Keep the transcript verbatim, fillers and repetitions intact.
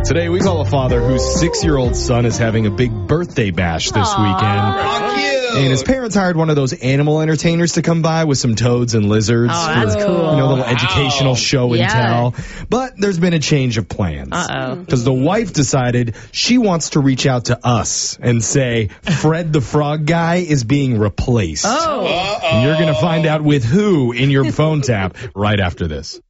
Today, we call a father whose six-year-old son is having a big birthday bash this Aww. weekend. How cute. And his parents hired one of those animal entertainers to come by with some toads and lizards. Oh, that's for, cool. You know, a little Wow. educational show and Yeah. tell. But there's been a change of plans. Uh-oh. Because the wife decided she wants to reach out to us and say, Fred the Frog Guy is being replaced. Oh. Uh-oh. And you're going to find out with who in your phone tap right after this.